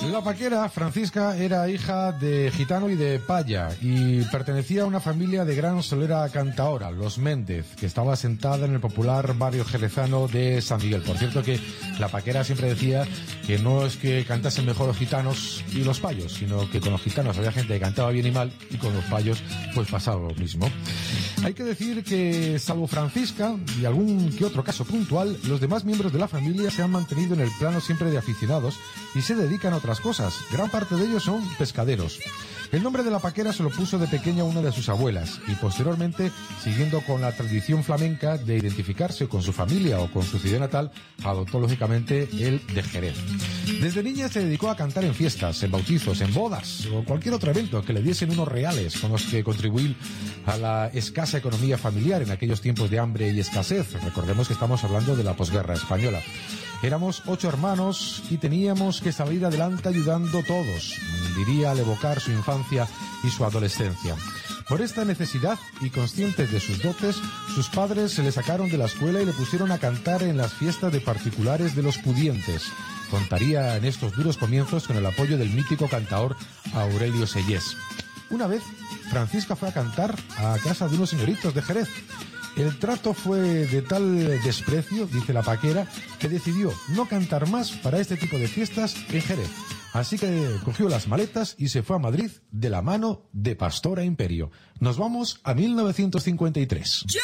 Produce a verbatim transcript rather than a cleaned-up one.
La paquera Francisca era hija de gitano y de paya y pertenecía a una familia de gran solera cantaora, los Méndez, que estaba asentada en el popular barrio jerezano de San Miguel. Por cierto que la paquera siempre decía que no es que cantasen mejor los gitanos y los payos, sino que con los gitanos había gente que cantaba bien y mal y con los payos pues pasaba lo mismo. Hay que decir que, salvo Francisca y algún que otro caso puntual, los demás miembros de la familia se han mantenido en el plano siempre de aficionados y se dedican a otras cosas. Gran parte de ellos son pescaderos. El nombre de la paquera se lo puso de pequeña una de sus abuelas y posteriormente, siguiendo con la tradición flamenca de identificarse con su familia o con su ciudad natal, adoptó lógicamente el de Jerez. Desde niña se dedicó a cantar en fiestas, en bautizos, en bodas o cualquier otro evento que le diesen unos reales con los que contribuir a la escasa economía familiar en aquellos tiempos de hambre y escasez. Recordemos que estamos hablando de la posguerra española. Éramos ocho hermanos y teníamos que salir adelante ayudando todos, diría al evocar su infancia y su adolescencia. Por esta necesidad y conscientes de sus dotes, sus padres se le sacaron de la escuela y le pusieron a cantar en las fiestas de particulares de los pudientes. Contaría en estos duros comienzos con el apoyo del mítico cantaor Aurelio Sellés. Una vez, Francisca fue a cantar a casa de unos señoritos de Jerez. El trato fue de tal desprecio, dice la paquera, que decidió no cantar más para este tipo de fiestas en Jerez. Así que cogió las maletas y se fue a Madrid de la mano de Pastora Imperio. Nos vamos a mil novecientos cincuenta y tres.